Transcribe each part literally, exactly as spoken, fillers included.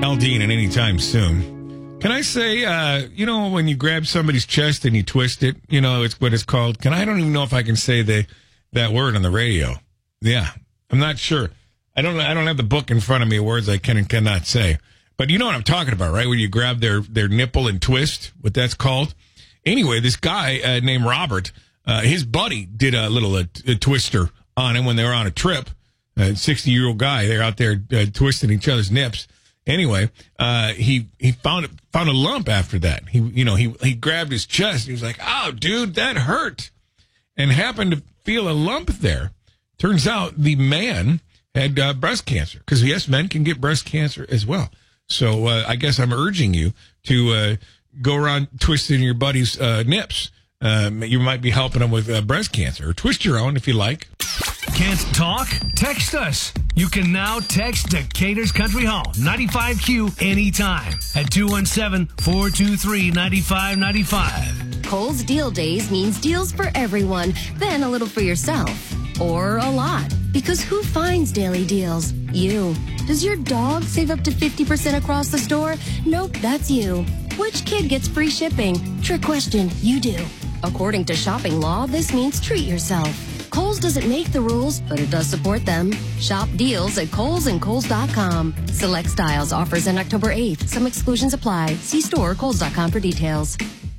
Aldine and anytime soon. Can I say, uh, you know, when you grab somebody's chest and you twist it, you know, it's what it's called. Can I don't even know if I can say the that word on the radio. Yeah, I'm not sure. I don't. I don't have the book in front of me. Words I can and cannot say. But you know what I'm talking about, right? When you grab their their nipple and twist, what that's called. Anyway, this guy uh, named Robert, uh, his buddy did a little uh, a twister on him when they were on a trip. A sixty-year-old guy, they're out there uh, twisting each other's nips. Anyway, uh, he he found found a lump after that. He you know he he grabbed his chest. He was like, "Oh, dude, that hurt," and happened to feel a lump there. Turns out the man had uh, breast cancer, because yes, men can get breast cancer as well. So uh, I guess I'm urging you to uh, go around twisting your buddy's uh, nips. Um, you might be helping them with uh, breast cancer, or twist your own if you like. Can't talk? Text us. You can now text Decatur's Country Hall, ninety-five Q, anytime at two one seven, four two three, nine five nine five. Kohl's Deal Days means deals for everyone, then a little for yourself. Or a lot. Because who finds daily deals? You. Does your dog save up to fifty percent across the store? Nope, that's you. Which kid gets free shipping? Trick question, you do. According to shopping law, this means treat yourself. Kohl's doesn't make the rules, but it does support them. Shop deals at Kohl's and Kohl's dot com. Select styles offers in October eighth. Some exclusions apply. See store Kohl's dot com for details.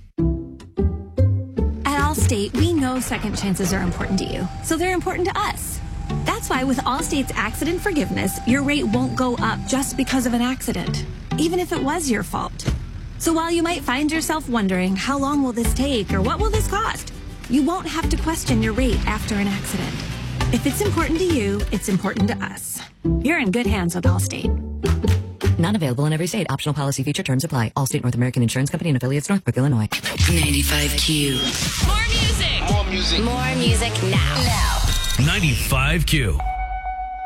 At Allstate, we know second chances are important to you, so they're important to us. That's why with Allstate's accident forgiveness, your rate won't go up just because of an accident, even if it was your fault. So while you might find yourself wondering, how long will this take or what will this cost? You won't have to question your rate after an accident. If it's important to you, it's important to us. You're in good hands with Allstate. Not available in every state. Optional policy feature terms apply. Allstate North American Insurance Company and affiliates, Northbrook, Illinois. ninety-five Q. More music. More music. More music now. ninety-five Q.